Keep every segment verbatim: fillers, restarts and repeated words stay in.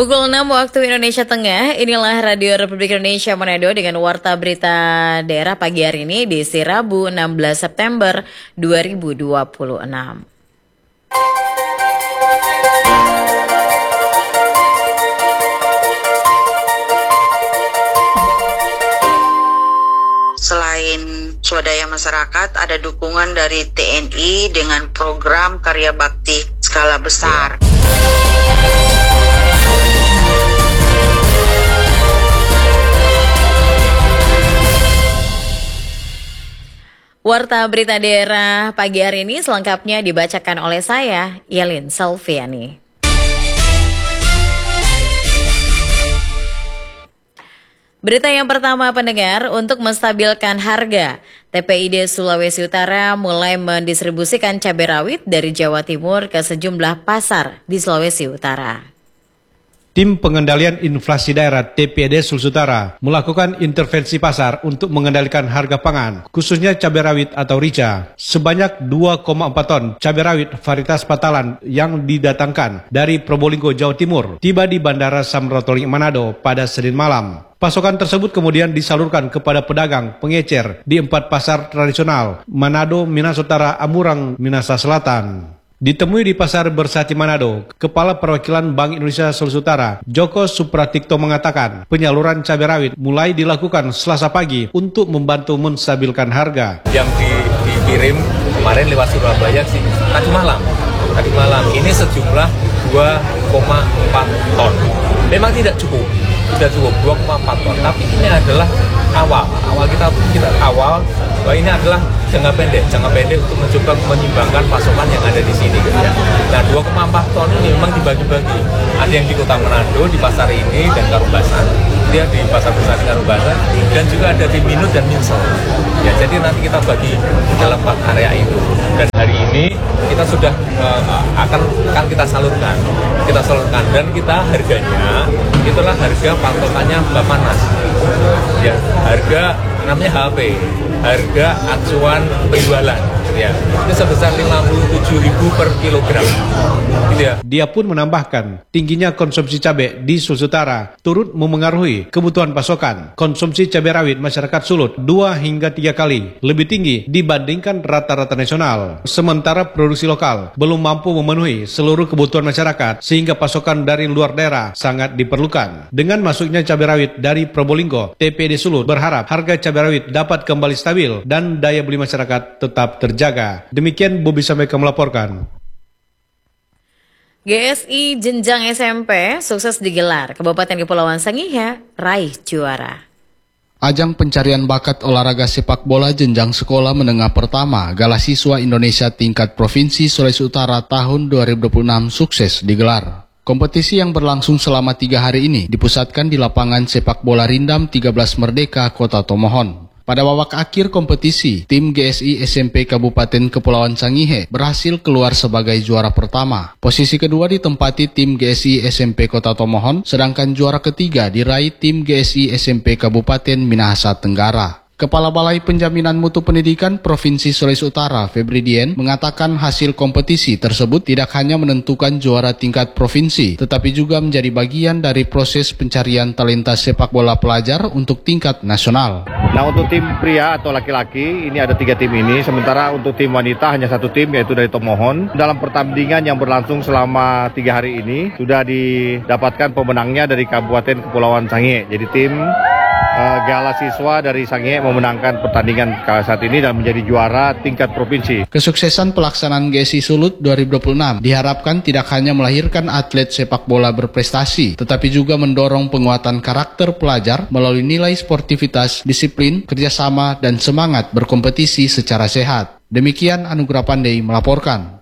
Pukul enam waktu Indonesia Tengah, inilah Radio Republik Indonesia Manado dengan Warta Berita Daerah pagi hari ini di Rabu enam belas September dua ribu dua puluh enam. Selain swadaya masyarakat, ada dukungan dari T N I dengan program karya bakti skala besar. Warta Berita Daerah pagi hari ini selengkapnya dibacakan oleh saya, Yelin Salviani. Berita yang pertama pendengar, untuk menstabilkan harga, T P I D Sulawesi Utara mulai mendistribusikan cabai rawit dari Jawa Timur ke sejumlah pasar di Sulawesi Utara. Tim Pengendalian Inflasi Daerah T P I D Sulawesi Utara melakukan intervensi pasar untuk mengendalikan harga pangan, khususnya cabai rawit atau rica. Sebanyak dua koma empat ton cabai rawit varietas patalan yang didatangkan dari Probolinggo, Jawa Timur, tiba di Bandara Samratulangi Manado pada Senin malam. Pasokan tersebut kemudian disalurkan kepada pedagang pengecer di empat pasar tradisional, Manado, Minas Utara, Amurang, Minahasa Selatan. Ditemui di Pasar Bersati Manado, Kepala Perwakilan Bank Indonesia Sulawesi Utara, Joko Supratikto mengatakan penyaluran cabai rawit mulai dilakukan Selasa pagi untuk membantu menstabilkan harga. Yang di, dikirim kemarin lewat Surabaya sih tadi malam, tadi malam ini sejumlah dua koma empat ton. Memang tidak cukup, tidak cukup dua koma empat ton, tapi ini adalah awal, awal kita kita awal bahwa ini adalah jangka pendek, jangka pendek untuk mencoba menyimbangkan pasokan yang ada di sini. Gitu ya. Nah, dua koma empat ton ini memang dibagi-bagi. Ada yang di Kota Manado, di pasar ini dan Karumbasan, dia di pasar besar di Karumbasan, dan juga ada di Minut dan Minsel. Ya, jadi nanti kita bagi dalam empat area itu. Dan hari ini kita sudah uh, akan akan kita salurkan, kita salurkan dan kita harganya itulah harga patokannya Bappenas. Ya, harga namanya H P, harga acuan penjualan, ya, itu sebesar lima puluh tujuh ribu per kilogram. Gitu ya. Dia pun menambahkan, tingginya konsumsi cabai di Sulawesi Utara turut memengaruhi kebutuhan pasokan. Konsumsi cabai rawit masyarakat Sulut dua hingga tiga kali lebih tinggi dibandingkan rata-rata nasional. Sementara produksi lokal belum mampu memenuhi seluruh kebutuhan masyarakat, sehingga pasokan dari luar daerah sangat diperlukan. Dengan masuknya cabai rawit dari Probolinggo, T P I D Sulut berharap harga cabai rawit dapat kembali stabil dan daya beli masyarakat tetap terjaga. Demikian Bobi Sameka melaporkan. G S I Jenjang S M P sukses digelar. Kabupaten Kepulauan Sangihe raih juara. Ajang pencarian bakat olahraga sepak bola jenjang sekolah menengah pertama Gala Siswa Indonesia tingkat Provinsi Sulawesi Utara tahun dua ribu dua puluh enam sukses digelar. Kompetisi yang berlangsung selama tiga hari ini dipusatkan di lapangan sepak bola Rindam tiga belas Merdeka, Kota Tomohon. Pada babak akhir kompetisi, tim G S I S M P Kabupaten Kepulauan Sangihe berhasil keluar sebagai juara pertama. Posisi kedua ditempati tim G S I S M P Kota Tomohon, sedangkan juara ketiga diraih tim G S I S M P Kabupaten Minahasa Tenggara. Kepala Balai Penjaminan Mutu Pendidikan Provinsi Sulawesi Utara, Febri Dien, mengatakan hasil kompetisi tersebut tidak hanya menentukan juara tingkat provinsi, tetapi juga menjadi bagian dari proses pencarian talenta sepak bola pelajar untuk tingkat nasional. Nah, untuk tim pria atau laki-laki, ini ada tiga tim ini, sementara untuk tim wanita hanya satu tim, yaitu dari Tomohon. Dalam pertandingan yang berlangsung selama tiga hari ini, sudah didapatkan pemenangnya dari Kabupaten Kepulauan Sangihe. Jadi tim uh, Gala Siswa dari Sangihe memenangkan pertandingan saat ini dan menjadi juara tingkat provinsi. Kesuksesan pelaksanaan G S I Sulut dua ribu dua puluh enam diharapkan tidak hanya melahirkan atlet sepak bola berprestasi, tetapi juga mendorong penguatan karakter pelajar melalui nilai sportivitas, disiplin, kerjasama, dan semangat berkompetisi secara sehat. Demikian Anugrah Pandey melaporkan.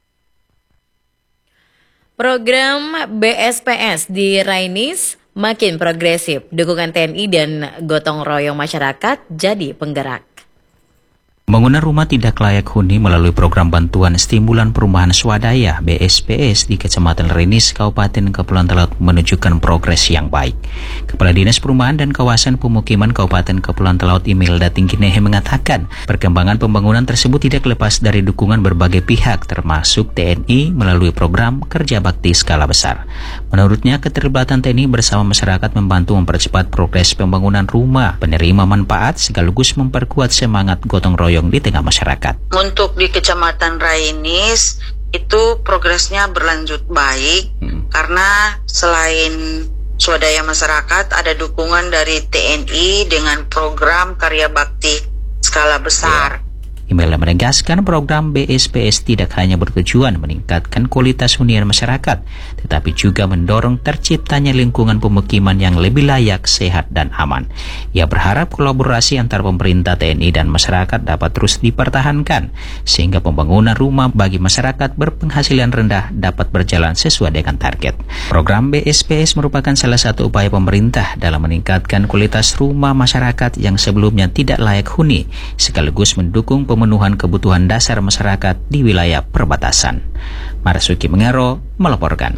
Program B S P S di Rainis makin progresif, dukungan T N I dan gotong royong masyarakat jadi penggerak. Pembangunan rumah tidak layak huni melalui program bantuan stimulan perumahan swadaya B S P S di Kecamatan Renis, Kabupaten Kepulauan Talaut menunjukkan progres yang baik. Kepala Dinas Perumahan dan Kawasan Pemukiman Kabupaten Kepulauan Talaut Imelda Tingginehe mengatakan, perkembangan pembangunan tersebut tidak lepas dari dukungan berbagai pihak termasuk T N I melalui program kerja bakti skala besar. Menurutnya, keterlibatan T N I bersama masyarakat membantu mempercepat progres pembangunan rumah penerima manfaat sekaligus memperkuat semangat gotong royong di tengah masyarakat. Untuk di Kecamatan Rainis itu progresnya berlanjut baik hmm. karena selain swadaya masyarakat ada dukungan dari T N I dengan program karya bakti skala besar. Ya. Imelda menegaskan program B S P S tidak hanya bertujuan meningkatkan kualitas hunian masyarakat, tetapi juga mendorong terciptanya lingkungan pemukiman yang lebih layak, sehat, dan aman. Ia berharap kolaborasi antar pemerintah, T N I, dan masyarakat dapat terus dipertahankan, sehingga pembangunan rumah bagi masyarakat berpenghasilan rendah dapat berjalan sesuai dengan target. Program B S P S merupakan salah satu upaya pemerintah dalam meningkatkan kualitas rumah masyarakat yang sebelumnya tidak layak huni, sekaligus mendukung pemenuhan kebutuhan dasar masyarakat di wilayah perbatasan. Marasuki Mengaro melaporkan.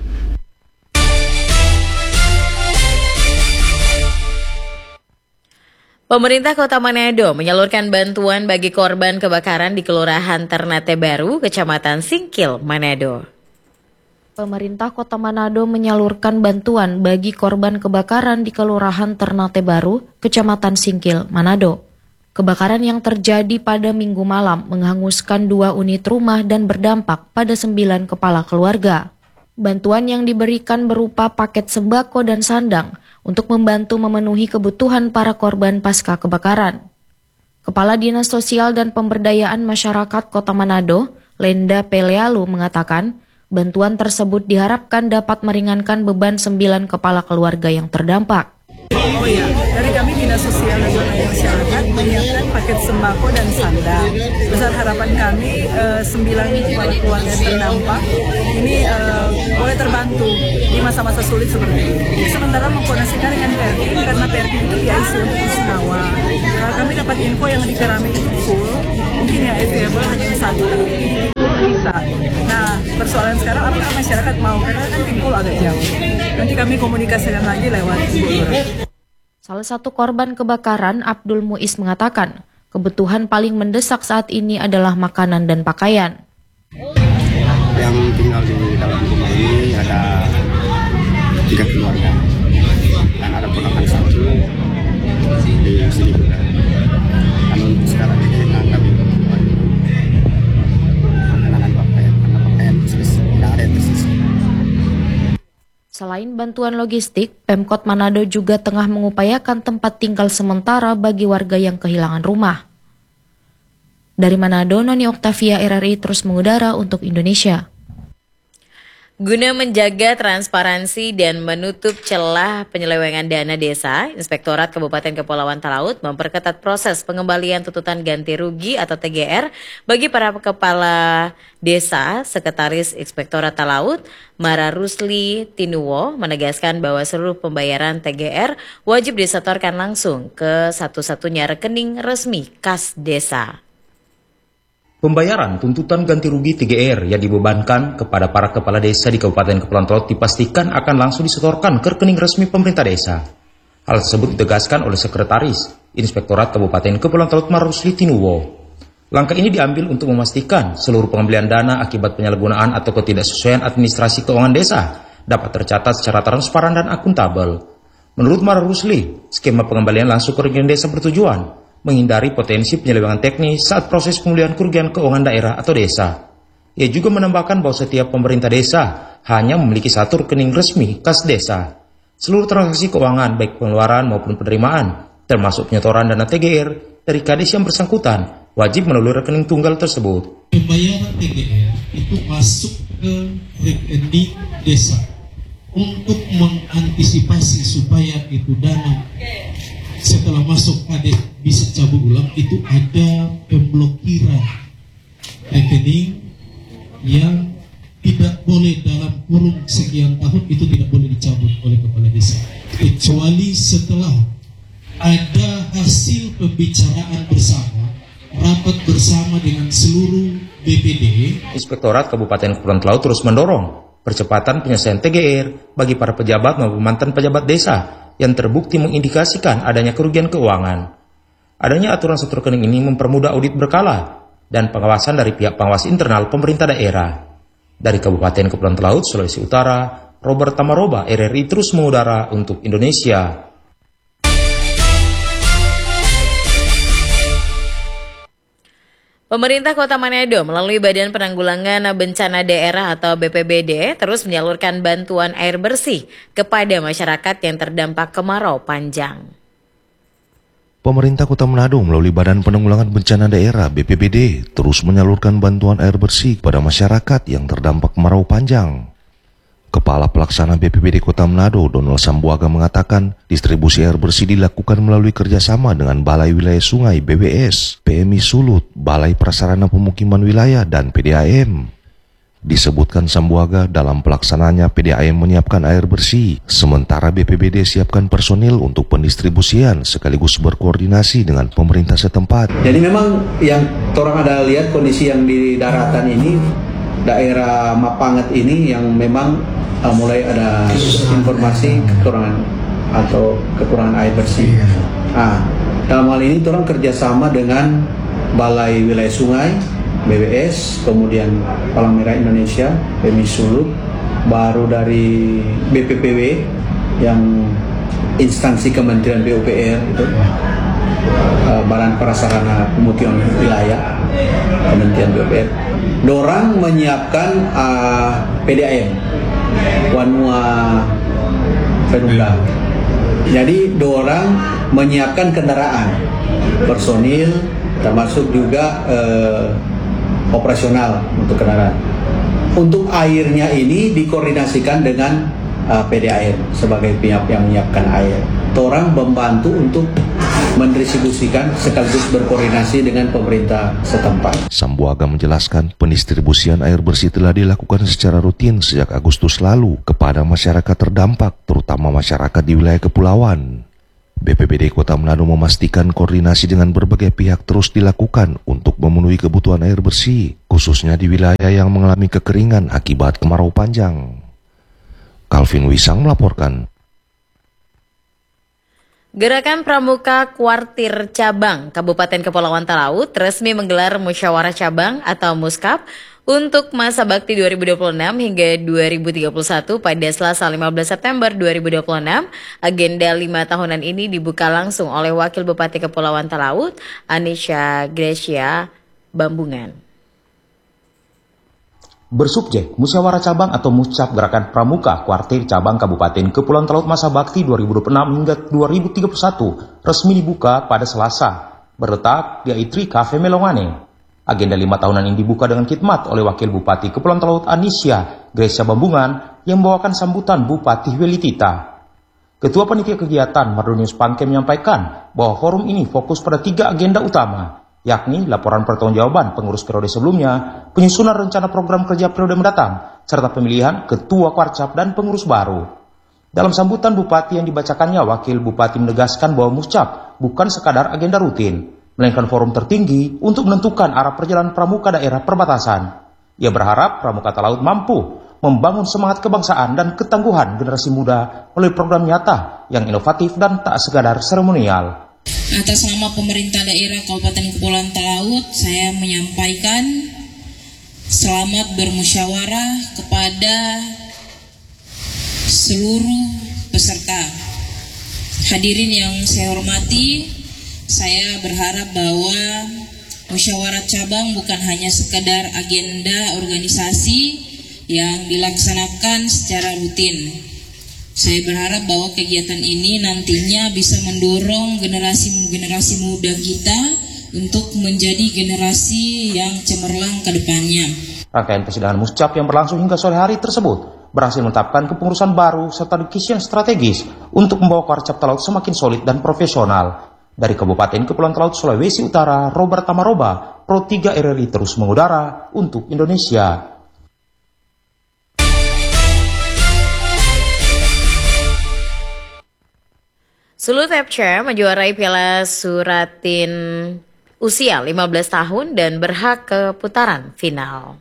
Pemerintah Kota Manado menyalurkan bantuan bagi korban kebakaran di Kelurahan Ternate Baru, Kecamatan Singkil, Manado. Pemerintah Kota Manado menyalurkan bantuan bagi korban kebakaran di Kelurahan Ternate Baru, Kecamatan Singkil, Manado. Kebakaran yang terjadi pada Minggu malam menghanguskan dua unit rumah dan berdampak pada sembilan kepala keluarga. Bantuan yang diberikan berupa paket sembako dan sandang untuk membantu memenuhi kebutuhan para korban pasca kebakaran. Kepala Dinas Sosial dan Pemberdayaan Masyarakat Kota Manado, Lenda Pelealu, mengatakan bantuan tersebut diharapkan dapat meringankan beban sembilan kepala keluarga yang terdampak. Oh ya, dari kami Dinas Sosial dan Pemberdayaan Masyarakat menyiapkan paket sembako dan sandang. Besar harapan kami uh, sembilan kepala keluarga terdampak ini uh, boleh terbantu di masa-masa sulit seperti ini. Sementara mengkoordinasikan dengan P R T karena P R T itu di I C U di Sunawa. Kalau kami dapat info yang di Keramik itu full, mungkin yang available hanya satu bisa. Nah, persoalan sekarang apakah masyarakat mau, karena kan Tingkul agak jauh. Nanti kami komunikasikan lagi lewat Bogor. Salah satu korban kebakaran, Abdul Muiz, mengatakan kebutuhan paling mendesak saat ini adalah makanan dan pakaian. Yang tinggal di dalam rumah ini ada tiga keluarga dan ada ponakan satu di sini juga. Dan untuk sekarang ini kami kebutuhan makanan pakaian karena pakaian tidak ada yang tersisa. Selain bantuan logistik, Pemkot Manado juga tengah mengupayakan tempat tinggal sementara bagi warga yang kehilangan rumah. Dari Manado, Noni Oktavia, R R I terus mengudara untuk Indonesia. Guna menjaga transparansi dan menutup celah penyelewengan dana desa, Inspektorat Kabupaten Kepulauan Talaut memperketat proses pengembalian tuntutan ganti rugi atau T G R bagi para kepala desa. Sekretaris Inspektorat Talaut, Mara Rusli Tinuwo, menegaskan bahwa seluruh pembayaran T G R wajib disetorkan langsung ke satu-satunya rekening resmi kas desa. Pembayaran tuntutan ganti rugi T G R yang dibebankan kepada para kepala desa di Kabupaten Kepulauan Talaut dipastikan akan langsung disetorkan ke rekening resmi pemerintah desa. Hal tersebut ditegaskan oleh Sekretaris Inspektorat Kabupaten Kepulauan Talaut Marusli Tinuwo. Langkah ini diambil untuk memastikan seluruh pengembalian dana akibat penyalahgunaan atau ketidaksesuaian administrasi keuangan desa dapat tercatat secara transparan dan akuntabel. Menurut Marusli, skema pengembalian langsung ke rekening desa bertujuan menghindari potensi penyelewengan teknis saat proses pemulihan kerugian keuangan daerah atau desa. Ia juga menambahkan bahwa setiap pemerintah desa hanya memiliki satu rekening resmi kas desa. Seluruh transaksi keuangan baik pengeluaran maupun penerimaan, termasuk penyetoran dana T G R dari kades yang bersangkutan, wajib melalui rekening tunggal tersebut. Pembayaran T G R itu masuk ke rekening desa untuk mengantisipasi supaya itu dana setelah masuk kades bisa cabut ulang, itu ada pemblokiran rekening yang tidak boleh dalam kurun sekian tahun, itu tidak boleh dicabut oleh kepala desa kecuali setelah ada hasil pembicaraan bersama rapat bersama dengan seluruh B P D. Inspektorat Kabupaten Kepulauan Talaut terus mendorong percepatan penyelesaian T G R bagi para pejabat maupun mantan pejabat desa yang terbukti mengindikasikan adanya kerugian keuangan. Adanya aturan satu rekening ini mempermudah audit berkala dan pengawasan dari pihak pengawas internal pemerintah daerah. Dari Kabupaten Kepulauan Talaut, Sulawesi Utara, Robert Tamaroba, R R I terus mengudara untuk Indonesia. Pemerintah Kota Manado melalui Badan Penanggulangan Bencana Daerah atau B P B D terus menyalurkan bantuan air bersih kepada masyarakat yang terdampak kemarau panjang. Pemerintah Kota Manado melalui Badan Penanggulangan Bencana Daerah B P B D terus menyalurkan bantuan air bersih kepada masyarakat yang terdampak kemarau panjang. Kepala Pelaksana B P B D Kota Manado, Donald Sambuaga mengatakan, distribusi air bersih dilakukan melalui kerjasama dengan Balai Wilayah Sungai B W S, P M I Sulut, Balai Prasarana Pemukiman Wilayah, dan P D A M. Disebutkan Sambuaga, dalam pelaksananya P D A M menyiapkan air bersih, sementara B P B D siapkan personil untuk pendistribusian sekaligus berkoordinasi dengan pemerintah setempat. Jadi memang yang orang ada lihat kondisi yang di daratan ini, daerah Mapangat ini yang memang uh, mulai ada informasi kekurangan atau kekurangan air bersih. Nah, dalam hal ini orang kerjasama dengan Balai Wilayah Sungai B W S, kemudian Palang Merah Indonesia, P M I Sulut, baru dari B P P W yang instansi Kementerian P U P R itu, uh, Badan Prasarana Pemukiman Wilayah, Kementerian P U P R. Dorang menyiapkan uh, P D A M, Wanua Fenunda. Jadi dorang menyiapkan kendaraan, personil, termasuk juga uh, operasional untuk kendaraan. Untuk airnya ini dikoordinasikan dengan uh, P D A M sebagai pihak yang menyiapkan air. Orang membantu untuk mendistribusikan sekaligus berkoordinasi dengan pemerintah setempat. Sambuaga menjelaskan pendistribusian air bersih telah dilakukan secara rutin sejak Agustus lalu kepada masyarakat terdampak, terutama masyarakat di wilayah kepulauan. B P B D Kota Manado memastikan koordinasi dengan berbagai pihak terus dilakukan untuk memenuhi kebutuhan air bersih, khususnya di wilayah yang mengalami kekeringan akibat kemarau panjang. Calvin Wisang melaporkan. Gerakan Pramuka Kuartir Cabang Kabupaten Kepulauan Talaut resmi menggelar Musyawarah Cabang atau Muskap untuk masa bakti dua ribu dua puluh enam hingga dua ribu tiga puluh satu pada Selasa lima belas September dua ribu dua puluh enam. Agenda lima tahunan ini dibuka langsung oleh Wakil Bupati Kepulauan Talaut, Anisha Gracia Bambungan. Bersubjek Musyawarah Cabang atau Muscap Gerakan Pramuka Kuartir Cabang Kabupaten Kepulauan Talaut masa bakti dua ribu dua puluh enam hingga dua ribu tiga puluh satu resmi dibuka pada Selasa, berletak di Aitri Cafe Melongane. Agenda lima tahunan ini dibuka dengan khidmat oleh Wakil Bupati Kepulauan Talaut Anisha Gracia Bambungan yang membawakan sambutan Bupati Welitita. Ketua Panitia Kegiatan Mardonius Pangke menyampaikan bahwa forum ini fokus pada tiga agenda utama, yakni laporan pertanggungjawaban pengurus periode sebelumnya, penyusunan rencana program kerja periode mendatang, serta pemilihan ketua Kuarcap dan pengurus baru. Dalam sambutan Bupati yang dibacakannya, Wakil Bupati menegaskan bahwa Muscap bukan sekadar agenda rutin, melainkan forum tertinggi untuk menentukan arah perjalanan pramuka daerah perbatasan. Ia berharap Pramuka Talaut mampu membangun semangat kebangsaan dan ketangguhan generasi muda melalui program nyata yang inovatif dan tak sekadar seremonial. Atas nama pemerintah daerah Kabupaten Kepulauan Talaut, saya menyampaikan selamat bermusyawarah kepada seluruh peserta. Hadirin yang saya hormati, saya berharap bahwa musyawarah cabang bukan hanya sekedar agenda organisasi yang dilaksanakan secara rutin. Saya berharap bahwa kegiatan ini nantinya bisa mendorong generasi-generasi muda kita untuk menjadi generasi yang cemerlang ke depannya. Rangkaian persidangan Muscap yang berlangsung hingga sore hari tersebut berhasil menetapkan kepengurusan baru serta decision strategis untuk membawa Kuarcap Talaut semakin solid dan profesional. Dari Kabupaten Kepulauan Talaut, Sulawesi Utara, Robert Tamaroba, Pro tiga R R I terus mengudara untuk Indonesia. Sulut F C menjuarai Piala Suratin usia lima belas tahun dan berhak ke putaran final.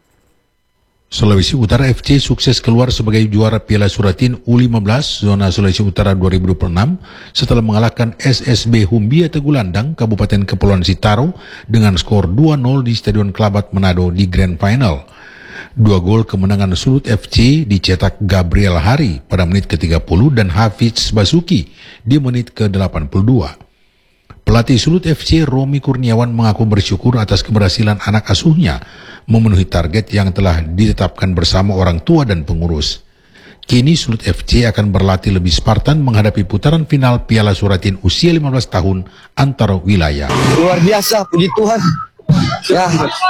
Sulawesi Utara F C sukses keluar sebagai juara Piala Suratin U lima belas Zona Sulawesi Utara dua ribu dua puluh enam setelah mengalahkan S S B Humbia Tegulandang Kabupaten Kepulauan Sitaro dengan skor dua nol di Stadion Kelabat Manado di Grand Final. Dua gol kemenangan Sulut F C dicetak Gabriel Hari pada menit ke tiga puluh dan Hafiz Basuki di menit ke delapan puluh dua. Pelatih Sulut F C Romi Kurniawan mengaku bersyukur atas keberhasilan anak asuhnya memenuhi target yang telah ditetapkan bersama orang tua dan pengurus. Kini Sulut F C akan berlatih lebih Spartan menghadapi putaran final Piala Suratin usia lima belas tahun antar wilayah. Luar biasa, puji Tuhan. Ya,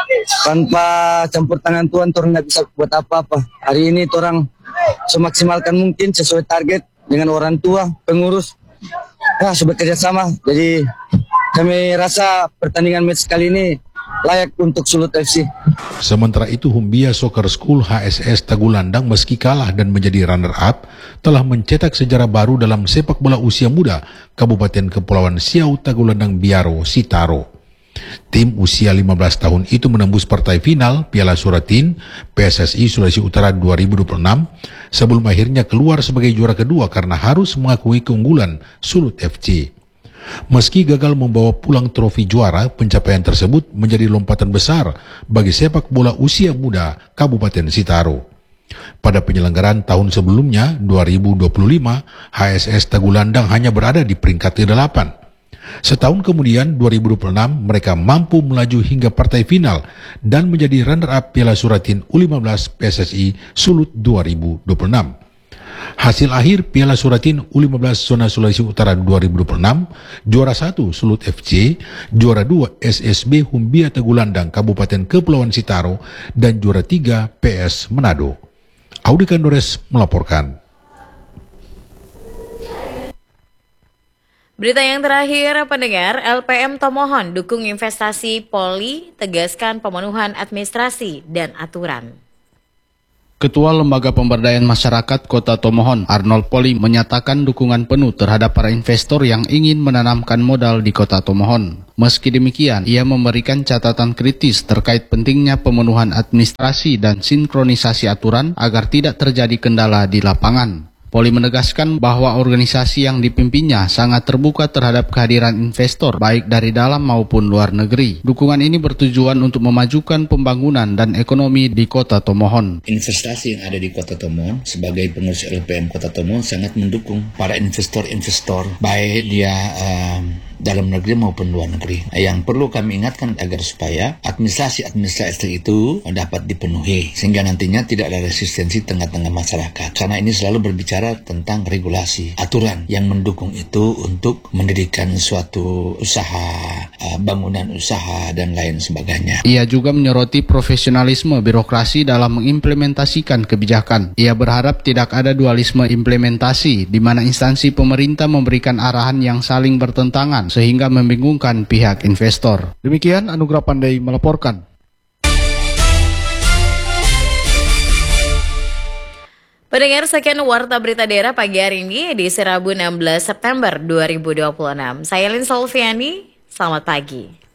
tanpa campur tangan Tuhan, orang nggak bisa buat apa-apa. Hari ini orang semaksimalkan mungkin sesuai target dengan orang tua, pengurus. Ya, bekerja sama. Jadi kami rasa pertandingan match kali ini layak untuk Sulut F C. Sementara itu Humbia Soccer School H S S Tagulandang meski kalah dan menjadi runner-up telah mencetak sejarah baru dalam sepak bola usia muda Kabupaten Kepulauan Siau Tagulandang Biaro Sitaro. Tim usia lima belas tahun itu menembus partai final Piala Suratin P S S I Sulawesi Utara dua ribu dua puluh enam sebelum akhirnya keluar sebagai juara kedua karena harus mengakui keunggulan Sulut F C. Meski gagal membawa pulang trofi juara, pencapaian tersebut menjadi lompatan besar bagi sepak bola usia muda Kabupaten Sitaro. Pada penyelenggaraan tahun sebelumnya, dua ribu dua puluh lima, H S S Tagulandang hanya berada di peringkat kedelapan. Setahun kemudian, dua ribu dua puluh enam, mereka mampu melaju hingga partai final dan menjadi runner-up Piala Suratin U lima belas P S S I Sulut dua ribu dua puluh enam. Hasil akhir Piala Suratin U lima belas Zona Sulawesi Utara dua ribu dua puluh enam, juara satu Sulut F C, juara dua S S B Humbia Tegulandang Kabupaten Kepulauan Sitaro, dan juara tiga P S Manado. Audi Kandores melaporkan. Berita yang terakhir, pendengar, L P M Tomohon dukung investasi Polri, tegaskan pemenuhan administrasi dan aturan. Ketua Lembaga Pemberdayaan Masyarakat Kota Tomohon, Arnold Poli, menyatakan dukungan penuh terhadap para investor yang ingin menanamkan modal di Kota Tomohon. Meski demikian, ia memberikan catatan kritis terkait pentingnya pemenuhan administrasi dan sinkronisasi aturan agar tidak terjadi kendala di lapangan. Poli menegaskan bahwa organisasi yang dipimpinnya sangat terbuka terhadap kehadiran investor baik dari dalam maupun luar negeri. Dukungan ini bertujuan untuk memajukan pembangunan dan ekonomi di Kota Tomohon. Investasi yang ada di Kota Tomohon sebagai pengurus L P M Kota Tomohon sangat mendukung para investor-investor baik dia um, dalam negeri maupun luar negeri. Yang perlu kami ingatkan agar supaya administrasi-administrasi itu dapat dipenuhi sehingga nantinya tidak ada resistensi tengah-tengah masyarakat. Karena ini selalu berbicara tentang regulasi, aturan yang mendukung itu untuk mendirikan suatu usaha, bangunan usaha dan lain sebagainya. Ia juga menyoroti profesionalisme birokrasi dalam mengimplementasikan kebijakan. Ia berharap tidak ada dualisme implementasi di mana instansi pemerintah memberikan arahan yang saling bertentangan sehingga membingungkan pihak investor. Demikian Anugrah Pandai melaporkan. Pendengar, sekian Warta Berita Daerah pagi hari ini di Rabu enam belas September dua ribu dua puluh enam. Saya Lin Solviani, selamat pagi.